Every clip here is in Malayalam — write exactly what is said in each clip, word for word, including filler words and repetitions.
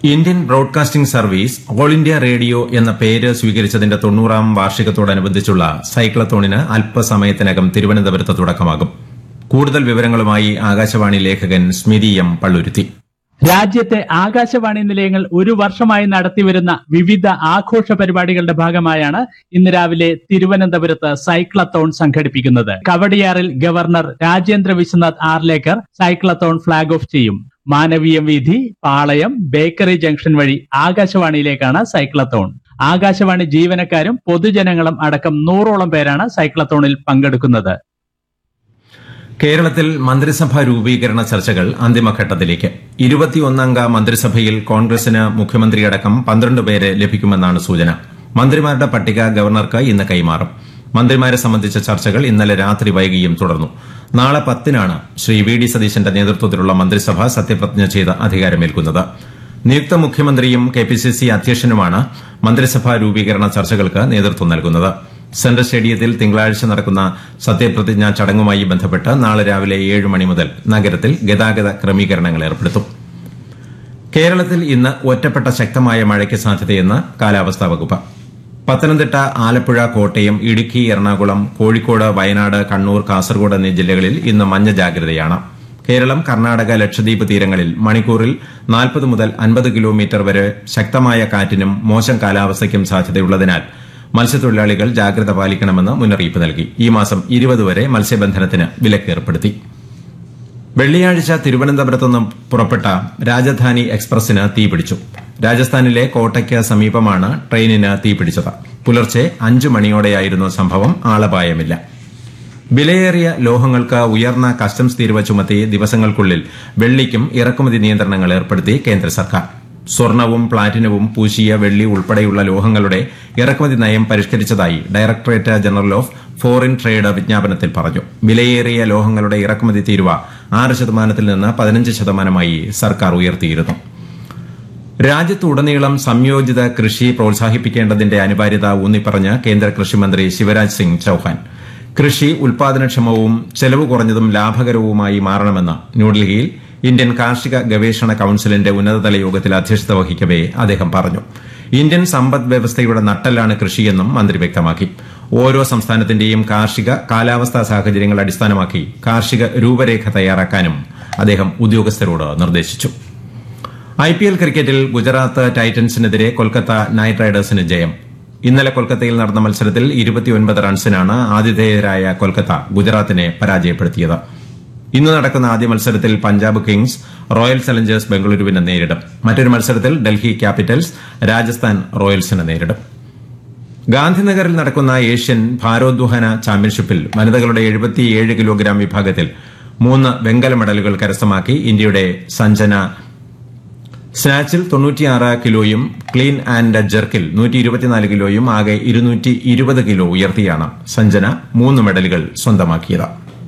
Indian broadcasting service all India radio എന്ന പേര് സ്വീകരിച്ചതിന്റെ തൊണ്ണൂറാം വാർഷികത്തോടനുബന്ധിച്ചുള്ള സൈക്ലത്തോണിന് അല്പസമയത്തിനകം തിരുവനന്തപുരത്ത് തുടക്കമാകും. കൂടുതൽ വിവരങ്ങളുമായി ആകാശവാണി ലേഖകൻ സ്മിതി എം പള്ളുരുത്തി. രാജ്യത്തെ ആകാശവാണി നിലയങ്ങൾ ഒരു വർഷമായി നടത്തിവരുന്ന വിവിധ ആഘോഷ പരിപാടികളുടെ ഭാഗമായാണ് ഇന്ന് രാവിലെ തിരുവനന്തപുരത്ത് സൈക്ലത്തോൺ സംഘടിപ്പിക്കുന്നത്. കവടിയാറിൽ governor Rajendra Vishwanath Arlekar cyclothon flag off ചെയ്യും. മാനവീയം വീഥി, പാളയം, ബേക്കറി ജംഗ്ഷൻ വഴി ആകാശവാണിയിലേക്കാണ് സൈക്ലത്തോൺ. ആകാശവാണി ജീവനക്കാരും പൊതുജനങ്ങളും അടക്കം നൂറോളം പേരാണ് സൈക്ലത്തോണിൽ പങ്കെടുക്കുന്നത്. കേരളത്തിൽ മന്ത്രിസഭാ രൂപീകരണ ചർച്ചകൾ അന്തിമഘട്ടത്തിലേക്ക്. ഇരുപത്തിയൊന്നംഗ മന്ത്രിസഭയിൽ കോൺഗ്രസിന് മുഖ്യമന്ത്രിയടക്കം പന്ത്രണ്ട് പേരെ ലഭിക്കുമെന്നാണ് സൂചന. മന്ത്രിമാരുടെ പട്ടിക ഗവർണർക്ക് ഇന്ന് കൈമാറും. മന്ത്രിമാരെ സംബന്ധിച്ച ചർച്ചകൾ ഇന്നലെ രാത്രി വൈകിയും തുടർന്നു. നാളെ പത്തിനാണ് ശ്രീ വി ഡി സതീശന്റെ നേതൃത്വത്തിലുള്ള മന്ത്രിസഭ സത്യപ്രതിജ്ഞ ചെയ്ത് അധികാരമേൽക്കുന്നത്. നിയുക്ത മുഖ്യമന്ത്രിയും കെ പി സി സി അധ്യക്ഷനുമാണ് മന്ത്രിസഭാ രൂപീകരണ ചർച്ചകൾക്ക് നേതൃത്വം നൽകുന്നത്. സെൻട്രൽ സ്റ്റേഡിയത്തിൽ തിങ്കളാഴ്ച നടക്കുന്ന സത്യപ്രതിജ്ഞാ ചടങ്ങുമായി ബന്ധപ്പെട്ട് നാളെ രാവിലെ ഏഴ് മണി മുതൽ നഗരത്തിൽ ഗതാഗത ക്രമീകരണങ്ങൾ ഏർപ്പെടുത്തും. കേരളത്തിൽ ഇന്ന് ഒറ്റപ്പെട്ട ശക്തമായ മഴയ്ക്ക് സാധ്യതയെന്ന് കാലാവസ്ഥാ വകുപ്പ്. പത്തനംതിട്ട, ആലപ്പുഴ, കോട്ടയം, ഇടുക്കി, എറണാകുളം, കോഴിക്കോട്, വയനാട്, കണ്ണൂർ, കാസർഗോഡ് എന്നീ ജില്ലകളിൽ ഇന്ന് മഞ്ഞ ജാഗ്രതയാണ്. കേരളം, കർണാടക, ലക്ഷദ്വീപ് തീരങ്ങളിൽ മണിക്കൂറിൽ നാൽപ്പത് മുതൽ അൻപത് കിലോമീറ്റർ വരെ ശക്തമായ കാറ്റിനും മോശം കാലാവസ്ഥയ്ക്കും സാധ്യതയുള്ളതിനാൽ മത്സ്യത്തൊഴിലാളികൾ ജാഗ്രത പാലിക്കണമെന്ന് മുന്നറിയിപ്പ് നൽകി. ഈ മാസം ഇരുപത് വരെ മത്സ്യബന്ധനത്തിന് വിലക്കേർപ്പെടുത്തി. വെള്ളിയാഴ്ച തിരുവനന്തപുരത്തുനിന്ന് പുറപ്പെട്ട രാജധാനി എക്സ്പ്രസിന് തീപിടിച്ചു. രാജസ്ഥാനിലെ കോട്ടയ്ക്ക് സമീപമാണ് ട്രെയിനിന് തീപിടിച്ചത്. പുലർച്ചെ അഞ്ച് മണിയോടെയായിരുന്നു സംഭവം. ആളപായമില്ല. വിലയേറിയ ലോഹങ്ങൾക്ക് ഉയർന്ന കസ്റ്റംസ് തീരുവ ചുമത്തി ദിവസങ്ങൾക്കുള്ളിൽ വെള്ളിക്കും ഇറക്കുമതി നിയന്ത്രണങ്ങൾ ഏർപ്പെടുത്തി കേന്ദ്ര സർക്കാർ. സ്വർണവും പ്ലാറ്റിനവും പൂശിയ വെള്ളി ഉൾപ്പെടെയുള്ള ലോഹങ്ങളുടെ ഇറക്കുമതി നയം പരിഷ്കരിച്ചതായി directorate general of foreign trade വിജ്ഞാപനത്തിൽ പറഞ്ഞു. വിലയേറിയ ലോഹങ്ങളുടെ ഇറക്കുമതി തീരുവ ആറ് ശതമാനത്തിൽ നിന്ന് പതിനഞ്ച് ശതമാനമായി സർക്കാർ ഉയർത്തിയിരുന്നു. രാജ്യത്തുടനീളം സംയോജിത കൃഷി പ്രോത്സാഹിപ്പിക്കേണ്ടതിന്റെ അനിവാര്യത ഊന്നിപ്പറഞ്ഞ് കേന്ദ്ര കൃഷിമന്ത്രി ശിവരാജ് സിംഗ് ചൌഹാൻ. കൃഷി ഉൽപാദനക്ഷമവും ചെലവ് കുറഞ്ഞതും ലാഭകരവുമായി മാറണമെന്ന് ന്യൂഡൽഹിയിൽ ഇന്ത്യൻ കാർഷിക ഗവേഷണ കൌൺസിലിന്റെ ഉന്നതതല യോഗത്തിൽ അധ്യക്ഷത വഹിക്കവെ അദ്ദേഹം പറഞ്ഞു. ഇന്ത്യൻ സമ്പദ് വ്യവസ്ഥയുടെ നട്ടെല്ലാണ് കൃഷിയെന്നും മന്ത്രി വ്യക്തമാക്കി. ഓരോ സംസ്ഥാനത്തിന്റെയും കാർഷിക കാലാവസ്ഥാ സാഹചര്യങ്ങൾ അടിസ്ഥാനമാക്കി കാർഷിക രൂപരേഖ തയ്യാറാക്കാനും അദ്ദേഹം ഉദ്യോഗസ്ഥരോട് നിർദ്ദേശിച്ചു. ഐപിഎൽ ക്രിക്കറ്റിൽ ഗുജറാത്ത് ടൈറ്റൻസിനെതിരെ കൊൽക്കത്ത നൈറ്റ് റൈഡേഴ്സിന് ജയം. ഇന്നലെ കൊൽക്കത്തയിൽ നടന്ന മത്സരത്തിൽ ഇരുപത്തിയൊൻപത് റൺസിനാണ് ആതിഥേയരായ കൊൽക്കത്ത ഗുജറാത്തിനെ പരാജയപ്പെടുത്തിയത്. ഇന്ന് നടക്കുന്ന ആദ്യ മത്സരത്തിൽ പഞ്ചാബ് കിങ്സ് റോയൽ ചലഞ്ചേഴ്സ് ബംഗളൂരുവിനെ നേരിടും. മറ്റൊരു മത്സരത്തിൽ ഡൽഹി ക്യാപിറ്റൽസ് രാജസ്ഥാൻ റോയൽസിനെ നേരിടും. ഗാന്ധിനഗറിൽ നടക്കുന്ന ഏഷ്യൻ ഭാരോദ്വഹന ചാമ്പ്യൻഷിപ്പിൽ വനിതകളുടെ എഴുപത്തിയേഴ് കിലോഗ്രാം വിഭാഗത്തിൽ മൂന്ന് വെങ്കല മെഡലുകൾ കരസ്ഥമാക്കി ഇന്ത്യയുടെ സഞ്ജന. സ്നാച്ചിൽ തൊണ്ണൂറ്റിയാറ് കിലോയും ക്ലീൻ ആൻഡ് ജെർക്കിൽ നൂറ്റി ഇരുപത്തിനാല് കിലോയും ആകെ ഇരുന്നൂറ്റി ഇരുപത് കിലോ ഉയർത്തിയാണ് സഞ്ജന മൂന്ന് മെഡലുകൾ സ്വന്തമാക്കിയത്.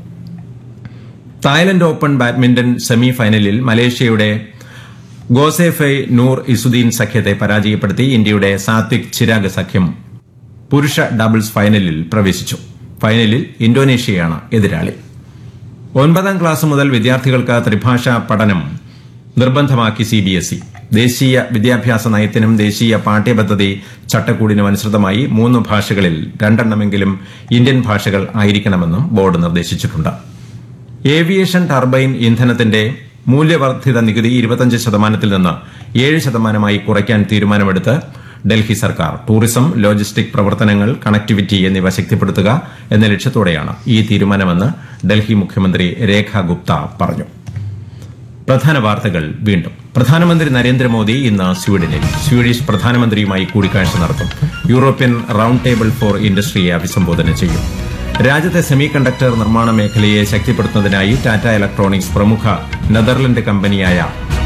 തായ്ലൻഡ് ഓപ്പൺ ബാഡ്മിന്റൺ സെമി ഫൈനലിൽ മലേഷ്യയുടെ ഗോസെഫൈ നൂർ ഇസുദ്ദീൻ സഖ്യത്തെ പരാജയപ്പെടുത്തി ഇന്ത്യയുടെ സാത്വിക് ചിരാഗ് സഖ്യം പുരുഷ ഡബിൾസ് ഫൈനലിൽ പ്രവേശിച്ചു. ഫൈനലിൽ ഇന്തോനേഷ്യയാണ് എതിരാളി. ഒൻപതാം ക്ലാസ് മുതൽ വിദ്യാർത്ഥികൾക്ക് ത്രിഭാഷാ പഠനം നിർബന്ധമാക്കി സിബിഎസ്ഇ. ദേശീയ വിദ്യാഭ്യാസ നയത്തിനും ദേശീയ പാഠ്യപദ്ധതി ചട്ടക്കൂടിനും അനുസൃതമായി മൂന്ന് ഭാഷകളിൽ രണ്ടെണ്ണമെങ്കിലും ഇന്ത്യൻ ഭാഷകൾ ആയിരിക്കണമെന്നും ബോർഡ് നിർദ്ദേശിച്ചിട്ടുണ്ട്. ഏവിയേഷൻ ടർബൈൻ ഇന്ധനത്തിന്റെ മൂല്യവർദ്ധിത നികുതി ഇരുപത്തിയഞ്ച് ശതമാനത്തിൽ നിന്ന് ഏഴ് ശതമാനമായി കുറയ്ക്കാൻ തീരുമാനമെടുത്ത് ഡൽഹി സർക്കാർ. ടൂറിസം, ലോജിസ്റ്റിക് പ്രവർത്തനങ്ങൾ, കണക്ടിവിറ്റി എന്നിവ ശക്തിപ്പെടുത്തുക എന്ന ലക്ഷ്യത്തോടെയാണ് ഈ തീരുമാനമെന്ന് ഡൽഹി മുഖ്യമന്ത്രി രേഖ ഗുപ്ത പറഞ്ഞു. പ്രധാന വാർത്തകൾ വീണ്ടും. പ്രധാനമന്ത്രി നരേന്ദ്രമോദി ഇന്ന് സ്വീഡനിൽ സ്വീഡിഷ് പ്രധാനമന്ത്രിയുമായി കൂടിക്കാഴ്ച നടത്തും. യൂറോപ്യൻ റൌണ്ട് ടേബിൾ ഫോർ ഇൻഡസ്ട്രിയെ അഭിസംബോധന ചെയ്യും. രാജ്യത്തെ സെമി കണ്ടക്ടർ നിർമ്മാണ മേഖലയെ ശക്തിപ്പെടുത്തുന്നതിനായി ടാറ്റ ഇലക്ട്രോണിക്സ് പ്രമുഖ നെതർലൻഡ് കമ്പനിയായ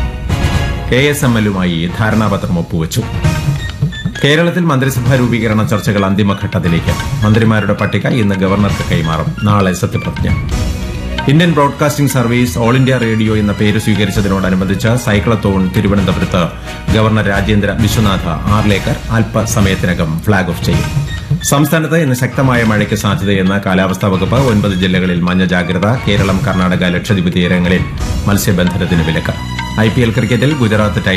എ എസ് എം എല്ലുമായി ധാരണാപത്രം ഒപ്പുവച്ചു. കേരളത്തിൽ മന്ത്രിസഭാ രൂപീകരണ ചർച്ചകൾ അന്തിമഘട്ടത്തിലേക്ക്. മന്ത്രിമാരുടെ പട്ടിക ഇന്ന് ഗവർണർക്ക് കൈമാറും. നാളെ സത്യപ്രതിജ്ഞ. Indian broadcasting service all India radio എന്ന പേര് സ്വീകരിച്ചതിനോടനുബന്ധിച്ച് സൈക്ലത്തോൺ തിരുവനന്തപുരത്ത് ഗവർണർ രാജേന്ദ്ര വിശ്വനാഥ് ആർലേക്കർ അല്പസമയത്തിനകം ഫ്ളാഗ് ഓഫ് ചെയ്യും. സംസ്ഥാനത്ത് ഇന്ന് ശക്തമായ മഴയ്ക്ക് സാധ്യതയെന്ന് കാലാവസ്ഥാ വകുപ്പ്. ഒൻപത് ജില്ലകളിൽ മഞ്ഞ ജാഗ്രത. കേരളം, കർണാടക, ലക്ഷദ്വീപ് തീരങ്ങളിൽ മത്സ്യബന്ധനത്തിന് വിലക്ക്. ഐപിഎൽ ക്രിക്കറ്റിൽ ഗുജറാത്ത്